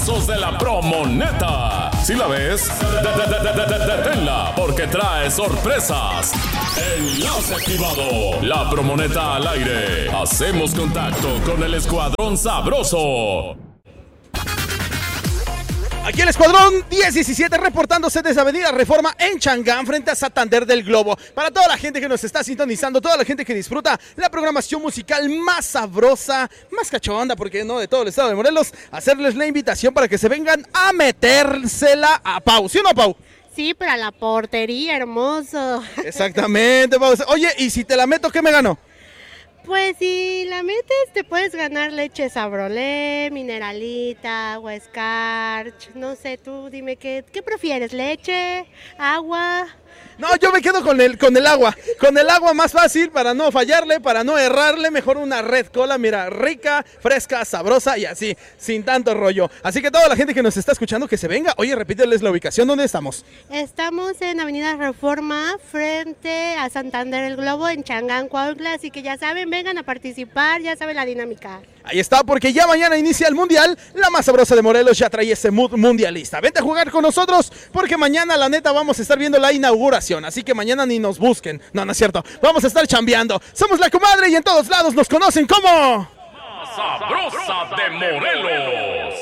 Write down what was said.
sabrosazos de la Promoneta. Si la ves, deténla, porque trae sorpresas. Enlace activado. La Promoneta al aire. Hacemos contacto con el Escuadrón Sabroso. Aquí el Escuadrón 1017 reportándose desde Avenida Reforma en Changán, frente a Santander del Globo. Para toda la gente que nos está sintonizando, toda la gente que disfruta la programación musical más sabrosa, más cachonda, porque no, de todo el estado de Morelos, hacerles la invitación para que se vengan a metérsela a Pau. ¿Sí o no, Pau? Sí, pero a la portería, hermoso. Exactamente, Pau. Oye, ¿y si te la meto, qué me ganó? Pues si la metes te puedes ganar leche Sabrolé, mineralita, agua Escarch, no sé, tú dime qué prefieres, leche, agua. No, yo me quedo con el agua. Con el agua más fácil para no fallarle, para no errarle. Mejor una Red Cola, mira, rica, fresca, sabrosa y así, sin tanto rollo. Así que toda la gente que nos está escuchando, que se venga. Oye, repíteles la ubicación, ¿dónde estamos? Estamos en Avenida Reforma, frente a Santander el Globo, en Changán, Cuautla. Así que ya saben, vengan a participar, ya saben la dinámica. Ahí está, porque ya mañana inicia el Mundial. La más sabrosa de Morelos ya trae ese mood mundialista. Vente a jugar con nosotros, porque mañana, la neta, vamos a estar viendo la inauguración. Así que mañana ni nos busquen. No, no es cierto. Vamos a estar chambeando. Somos La Comadre y en todos lados nos conocen como... Sabrosa de Morelos.